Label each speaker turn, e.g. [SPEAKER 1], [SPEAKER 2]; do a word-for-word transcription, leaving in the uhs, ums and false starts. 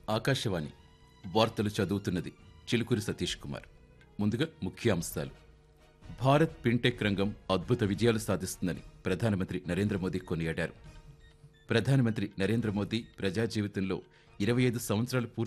[SPEAKER 1] ఆకాశవాణి వార్తలు చదువుతున్నది చిలుకూరి సతీష్ కుమార్. ముందుగా ముఖ్యాంశాలు. భారత్ ఫిన్టెక్ రంగం అద్భుత విజయాలు సాధిస్తుందని ప్రధానమంత్రి నరేంద్ర మోదీ కొనియాడారు. ప్రధానమంత్రి నరేంద్ర మోదీ ప్రజా జీవితంలో ఇరవై ఐదు సంవత్సరాలు పూర్తి